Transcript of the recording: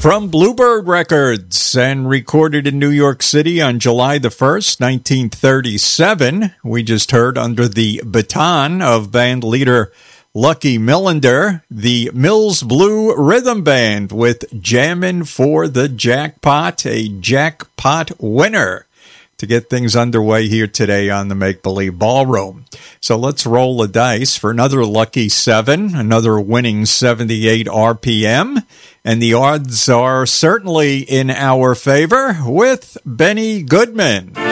From Bluebird Records and recorded in New York City on July the 1st, 1937, we just heard under the baton of band leader Lucky Millinder, the Mills Blue Rhythm Band with Jammin' for the Jackpot, a jackpot winner, to get things underway here today on the Make Believe Ballroom. So let's roll the dice for another lucky 7, another winning 78 RPM. And the odds are certainly in our favor with Benny Goodman.